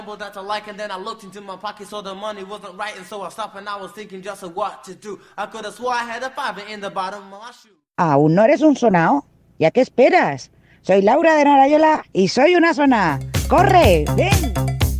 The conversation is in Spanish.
That I like, and then I looked into my pocket, so the money wasn't right, and so I stopped and I was thinking just of what to do. I could have swore I had a fiver in the bottom of my shoe. ¿Aún no eres un sonao? ¿Ya qué esperas? Soy Laura de Narayola y soy una sona. ¡Corre! ¡Ven!